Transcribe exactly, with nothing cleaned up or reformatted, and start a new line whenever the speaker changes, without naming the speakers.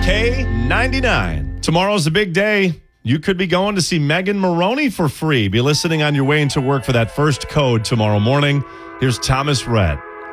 K ninety-nine. Tomorrow's a big day. You could be going to see Megan Maroney for free. Be listening on your way into work for that first code tomorrow morning. Here's Thomas Rhett.